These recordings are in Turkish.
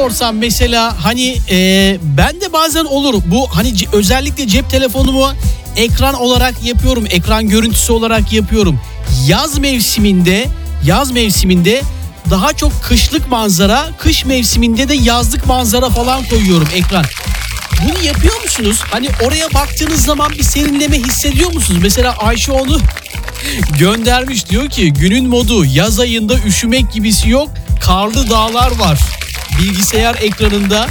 sorsam mesela hani ben de bazen olur bu hani özellikle cep telefonumu ekran olarak yapıyorum, ekran görüntüsü olarak yapıyorum. Yaz mevsiminde daha çok kışlık manzara, kış mevsiminde de yazlık manzara falan koyuyorum ekran. Bunu yapıyor musunuz? Hani oraya baktığınız zaman bir serinleme hissediyor musunuz? Mesela Ayşe onu göndermiş, diyor ki günün modu yaz ayında üşümek gibisi yok, karlı dağlar var bilgisayar ekranında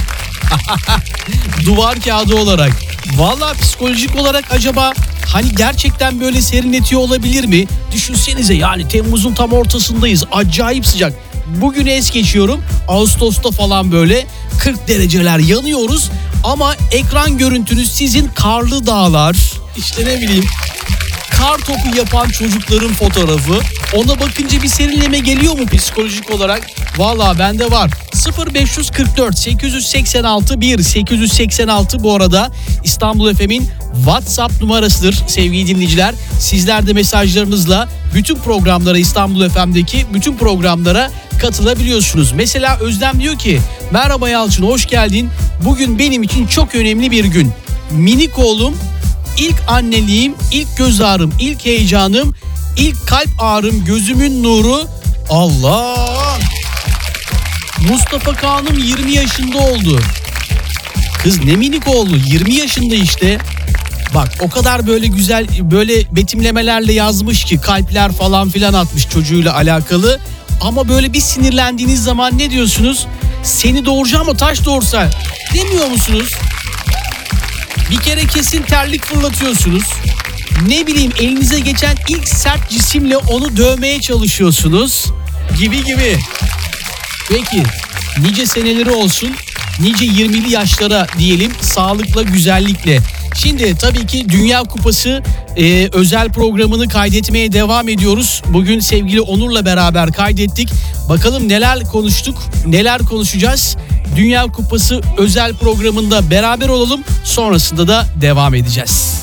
duvar kağıdı olarak. Vallahi psikolojik olarak acaba hani gerçekten böyle serinletiyor olabilir mi? Düşünsenize yani Temmuz'un tam ortasındayız, acayip sıcak. Bugün es geçiyorum, Ağustos'ta falan böyle 40 dereceler yanıyoruz ama ekran görüntünüz sizin karlı dağlar, işte ne bileyim kar topu yapan çocukların fotoğrafı. Ona bakınca bir serinleme geliyor mu psikolojik olarak? Vallahi bende var. 0544 886 1886 bu arada İstanbul FM'in WhatsApp numarasıdır sevgili dinleyiciler. Sizler de mesajlarınızla bütün programlara, İstanbul FM'deki bütün programlara katılabiliyorsunuz. Mesela Özlem diyor ki merhaba Yalçın, hoş geldin. Bugün benim için çok önemli bir gün. Minik oğlum, ilk anneliğim, ilk göz ağrım, ilk heyecanım, ilk kalp ağrım, gözümün nuru. Allah! Mustafa Kaan'ım 20 yaşında oldu. Kız ne minik oğlu, 20 yaşında işte. Bak o kadar böyle güzel böyle betimlemelerle yazmış ki, kalpler falan filan atmış çocuğuyla alakalı. Ama böyle bir sinirlendiğiniz zaman ne diyorsunuz? Seni doğuracağım ama taş doğursa demiyor musunuz? Bir kere kesin terlik fırlatıyorsunuz. Ne bileyim elinize geçen ilk sert cisimle onu dövmeye çalışıyorsunuz. Gibi. Peki nice seneleri olsun. Nice 20'li yaşlara diyelim, sağlıkla, güzellikle. Şimdi tabii ki Dünya Kupası özel programını kaydetmeye devam ediyoruz. Bugün sevgili Onur'la beraber kaydettik. Bakalım neler konuştuk, neler konuşacağız. Dünya Kupası özel programında beraber olalım. Sonrasında da devam edeceğiz.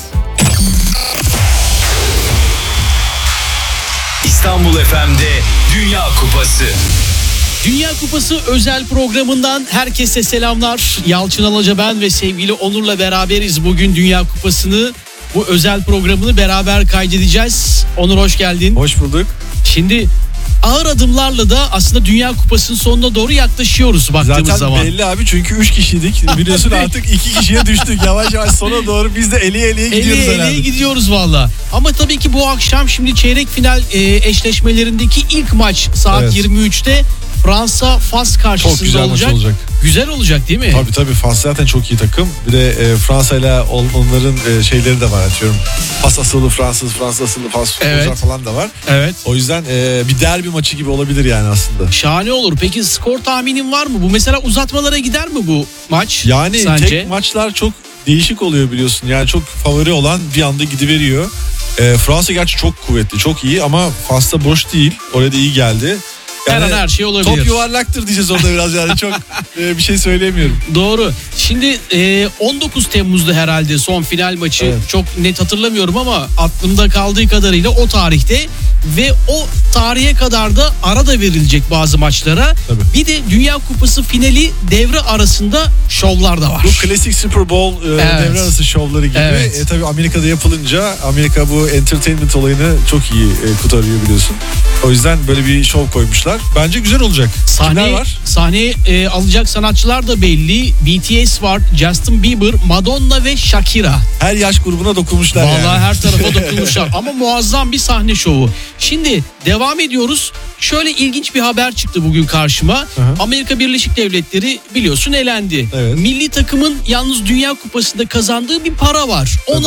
İstanbul FM'de Dünya Kupası. Dünya Kupası özel programından herkese selamlar. Yalçın Alaca ben ve sevgili Onur'la beraberiz. Bugün Dünya Kupası'nı, bu özel programını beraber kaydedeceğiz. Onur hoş geldin. Hoş bulduk. Şimdi ağır adımlarla da aslında Dünya Kupası'nın sonuna doğru yaklaşıyoruz baktığımız Zaten zaman. belli abi, çünkü 3 kişiydik. Biliyorsun artık 2 kişiye düştük. Yavaş yavaş sona doğru biz de eliye gidiyoruz herhalde. Eliye gidiyoruz valla. Ama tabii ki bu akşam şimdi çeyrek final eşleşmelerindeki ilk maç saat Evet. 23'te Fransa-Fas karşısında Çok güzel olacak. maç olacak. Güzel olacak değil mi? Tabii Fas zaten çok iyi takım. Bir de Fransa ile onların şeyleri de var, atıyorum. Fas asıllı Fransız asıllı Fas futbolcular Evet. falan da var. Evet. O yüzden bir derbi maçı gibi olabilir yani aslında. Şahane olur. Peki skor tahminin var mı? Bu mesela uzatmalara gider mi bu maç? Yani sence? tek maçlar çok değişik oluyor biliyorsun. Yani çok favori olan bir anda gidiveriyor. Fransa gerçi çok kuvvetli, çok iyi ama Fas'ta boş değil. Oraya da iyi geldi. Her an her şey olabilir. Top yuvarlaktır diyeceğiz orada biraz yani. Çok bir şey söyleyemiyorum. Doğru. Şimdi 19 Temmuz'da herhalde son final maçı. Evet. Çok net hatırlamıyorum ama aklımda kaldığı kadarıyla o tarihte ve o tarihe kadar da ara da verilecek bazı maçlara. Tabii. Bir de Dünya Kupası finali devre arasında şovlar da var. Bu klasik Super Bowl devre arası şovları gibi. Evet. Tabii Amerika'da yapılınca Amerika bu entertainment olayını çok iyi kurtarıyor biliyorsun. O yüzden böyle bir şov koymuşlar. Bence güzel olacak. Kimler var? Sahneye alacak sanatçılar da belli. BTS var, Justin Bieber, Madonna ve Shakira. Her yaş grubuna dokunmuşlar. Vallahi yani. her tarafa dokunmuşlar ama muazzam bir sahne şovu. Şimdi devam ediyoruz. Şöyle ilginç bir haber çıktı bugün karşıma. Hı. Amerika Birleşik Devletleri biliyorsun elendi. Evet. Milli takımın yalnız Dünya Kupası'nda kazandığı bir para var. Tabii.